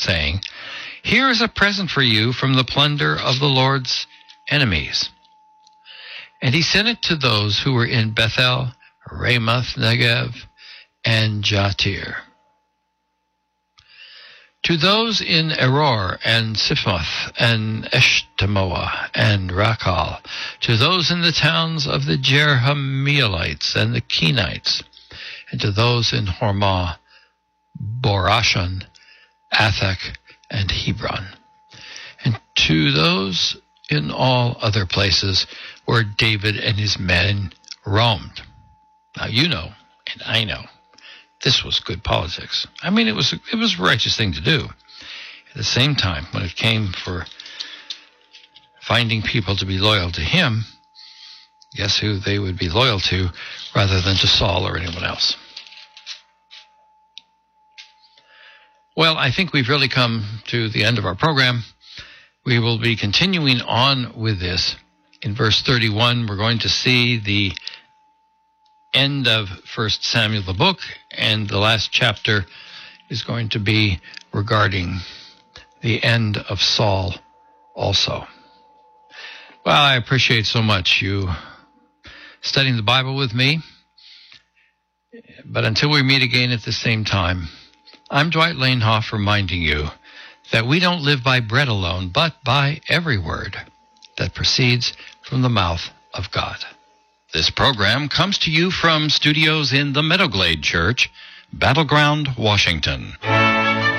saying, "Here is a present for you from the plunder of the Lord's enemies." And he sent it to those who were in Bethel, Ramoth Negev, and Jatir. To those in Eror and Siphmoth and Eshtemoa and Rakal, to those in the towns of the Jerahmeelites and the Kenites, and to those in Hormah, Borashan, Athak, and Hebron, and to those in all other places where David and his men roamed. Now you know, and I know, this was good politics. I mean, it was a righteous thing to do. At the same time, when it came for finding people to be loyal to him, guess who they would be loyal to rather than to Saul or anyone else? Well, I think we've really come to the end of our program. We will be continuing on with this. In verse 31, we're going to see the end of 1 Samuel, the book, and the last chapter is going to be regarding the end of Saul also. Well, I appreciate so much you studying the Bible with me. But until we meet again at the same time, I'm Dwight Lanehoff reminding you that we don't live by bread alone, but by every word that proceeds from the mouth of God. This program comes to you from studios in the Meadowglade Church, Battleground, Washington.